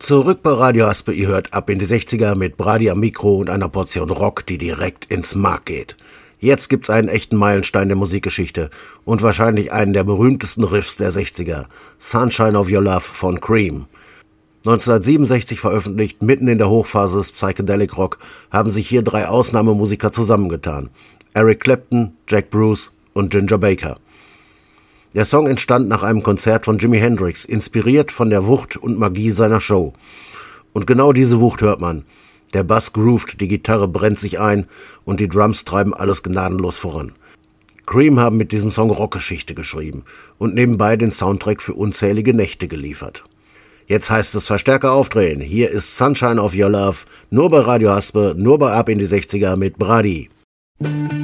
Zurück bei Radio Haspe, ihr hört ab in die 60er mit Brady am Mikro und einer Portion Rock, die direkt ins Mark geht. Jetzt gibt's einen echten Meilenstein der Musikgeschichte und wahrscheinlich einen der berühmtesten Riffs der 60er, Sunshine of Your Love von Cream. 1967 veröffentlicht, mitten in der Hochphase des Psychedelic Rock, haben sich hier 3 Ausnahmemusiker zusammengetan. Eric Clapton, Jack Bruce und Ginger Baker. Der Song entstand nach einem Konzert von Jimi Hendrix, inspiriert von der Wucht und Magie seiner Show. Und genau diese Wucht hört man. Der Bass groovt, die Gitarre brennt sich ein und die Drums treiben alles gnadenlos voran. Cream haben mit diesem Song Rockgeschichte geschrieben und nebenbei den Soundtrack für unzählige Nächte geliefert. Jetzt heißt es Verstärker aufdrehen. Hier ist Sunshine of Your Love, nur bei Radio Haspe, nur bei Ab in die 60er mit Brady.